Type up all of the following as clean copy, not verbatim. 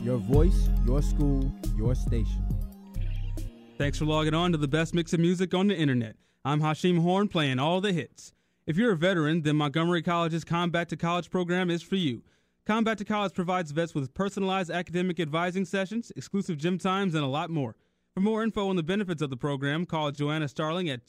Your voice, your school, your station. Thanks for logging on to the best mix of music on the internet. I'm Hashim Horn playing all the hits. If you're a veteran, then Montgomery College's Combat to College program is for you. Combat to College provides vets with personalized academic advising sessions, exclusive gym times, and a lot more. For more info on the benefits of the program, call Joanna Starling at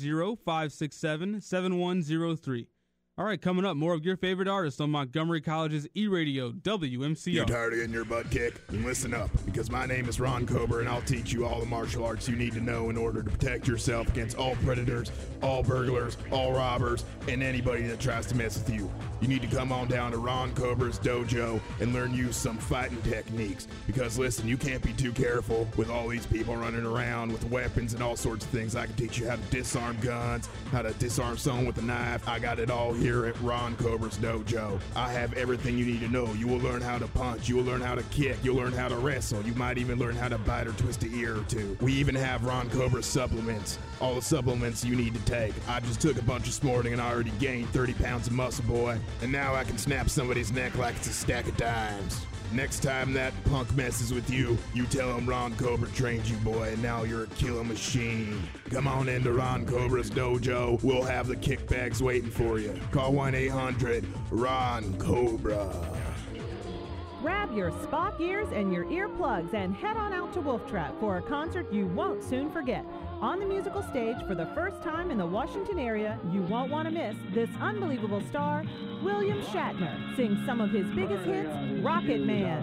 240-567-7103. All right, coming up, more of your favorite artists on Montgomery College's E-Radio, WMCO. You tired of getting your butt kicked? Then listen up, because my name is Ron Cobra, and I'll teach you all the martial arts you need to know in order to protect yourself against all predators, all burglars, all robbers, and anybody that tries to mess with you. You need to come on down to Ron Cobra's dojo and learn you some fighting techniques. Because listen, you can't be too careful with all these people running around with weapons and all sorts of things. I can teach you how to disarm guns, how to disarm someone with a knife. I got it all here at Ron Cobra's dojo. I have everything you need to know. You will learn how to punch, you will learn how to kick, you'll learn how to wrestle, you might even learn how to bite or twist an ear or two. We even have Ron Cobra supplements, all the supplements you need to take. I just took a bunch this morning and I already gained 30 pounds of muscle, boy. And now I can snap somebody's neck like it's a stack of dimes. Next time that punk messes with you, you tell him Ron Cobra trained you, boy, and now you're a killer machine. Come on into Ron Cobra's dojo. We'll have the kickbacks waiting for you. Call 1-800-RON-COBRA. Grab your Spock ears and your earplugs and head on out to Wolf Trap for a concert you won't soon forget. On the musical stage for the first time in the Washington area, you won't want to miss this unbelievable star, William Shatner, sings some of his biggest hits, Rocket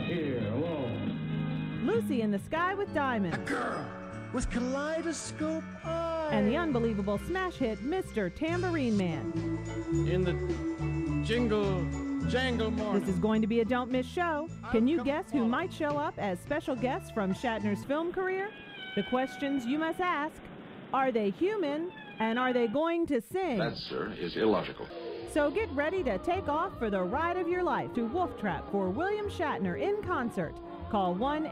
Man, Lucy in the Sky with Diamonds, A girl with kaleidoscope eyes, and the unbelievable smash hit, Mr. Tambourine Man. In the jangle morning. This is going to be a don't-miss show. Can you guess who might show up as special guests from Shatner's film career? The questions you must ask: are they human, and are they going to sing? That, sir, is illogical. So get ready to take off for the ride of your life to Wolf Trap for William Shatner in concert. Call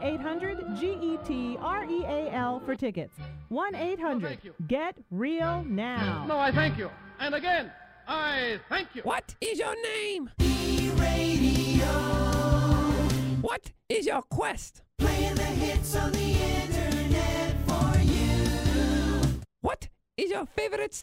1-800-GETREAL for tickets. 1-800-GET-REAL now. No, I thank you. And again, I thank you. What is your name? E-Radio. What is your quest? Playing the hits on the internet for you. What is your favorite